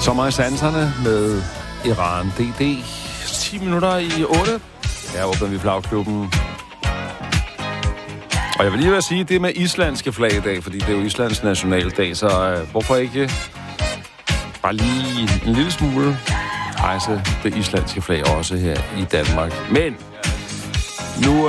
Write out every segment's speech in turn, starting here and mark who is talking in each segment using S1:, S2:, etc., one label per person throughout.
S1: Sommer i sanserne med Iran DD. 10 minutter i 8. Her åbner vi flagklubben. Og jeg vil lige være sige, det med islandske flag i dag, fordi det er jo Islands nationaldag, så hvorfor ikke bare lige en lille smule hejse det islandske flag også her i Danmark. Men nu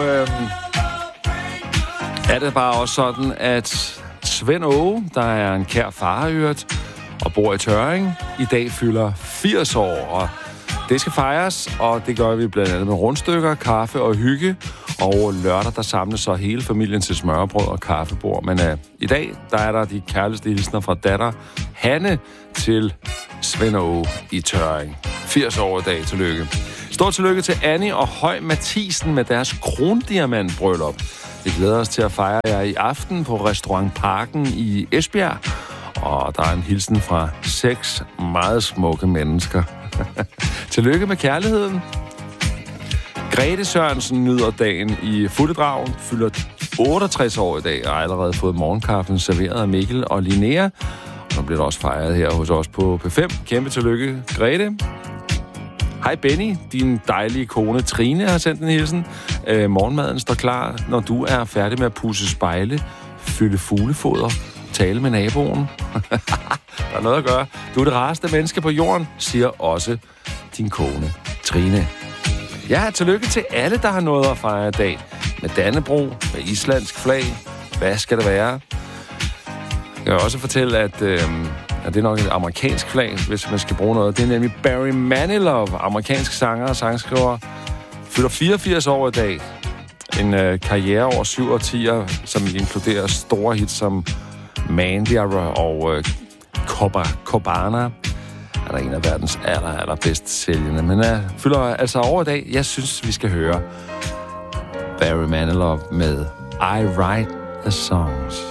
S1: er det bare også sådan, at Svend Åge, der er en kær farøret og bor i Tørring, i dag fylder 80 år, og det skal fejres, og det gør vi blandt andet med rundstykker, kaffe og hygge, og lørdag, der samles så hele familien til smørrebrød og kaffebord. Men i dag, der er der de kærligste hilsner fra datter Hanne til Svend Åge i Tørring. 80 år i dag, tillykke. Stort tillykke til Annie og Høj Mathisen med deres krondiamantbryllup. Vi glæder os til at fejre jer i aften på Restaurant Parken i Esbjerg. Og der er en hilsen fra 6 meget smukke mennesker. Tillykke med kærligheden. Grete Sørensen nyder dagen i Fuldedragen, fylder 68 år i dag og har allerede fået morgenkaffen serveret af Mikkel og Linnea. Og nu bliver der også fejret her hos os på P5. Kæmpe tillykke, Grete. Hej Benny, din dejlige kone Trine har sendt en hilsen. Morgenmaden står klar, når du er færdig med at pudse spejle, fylde fuglefoder, tale med naboen. Der er noget at gøre. Du er det rareste menneske på jorden, siger også din kone Trine. Ja, tillykke til alle, der har noget at fejre i dag. Med Dannebrog, med islandsk flag. Hvad skal det være? Jeg kan også fortælle, at det er nok et amerikansk flag, hvis man skal bruge noget. Det er nemlig Barry Manilow, amerikansk sanger og sangskriver. Fylder 84 år i dag. En karriere over 7 årtier, som inkluderer store hits som Mandy og Copacabana. Han er en af verdens allerbedst sælgende. Men fylder altså over i dag. Jeg synes, vi skal høre Barry Manilow med I Write the Songs.